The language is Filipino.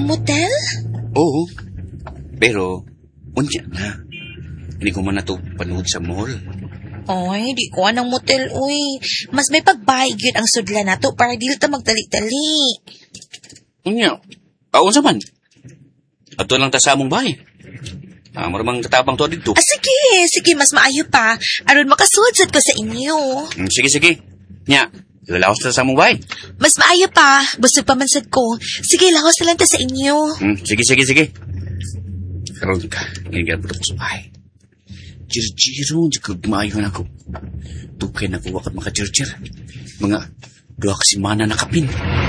Motel? Oo. Pero, unya na. Hindi ko man na ito panood sa mall. Ay, di ko anang motel, uy. Mas may pagbayad yun ang sudla na to para dili ta magtali-tali. Unya, unsa man? Ato lang ta sa among bahay. Maramang katabang to dito. Sige, mas maayo pa. Aron makasudsad ko sa inyo. Sige. Nya, lalawas ta sa among bahay. Mas maayo pa. Busog pa mansad ko. Sige, lawas na lang ta sa inyo. Sige. Karoon ka. Ngayon po sa bahay. Jir-jiro, jikag maayo na ako. Tukay na ko wakat maka-jir-jir. Mga 2 kasimana na kapin.